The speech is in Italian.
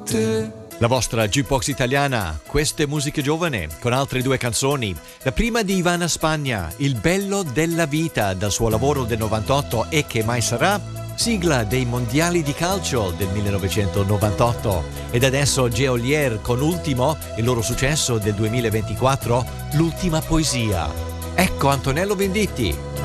te. La vostra Jukebox italiana, queste musiche giovane, con altre due canzoni. La prima di Ivana Spagna, Il bello della vita, dal suo lavoro del 98 e che mai sarà, sigla dei mondiali di calcio del 1998. Ed adesso Geolier con Ultimo, il loro successo del 2024, L'ultima poesia. Ecco Antonello Venditti.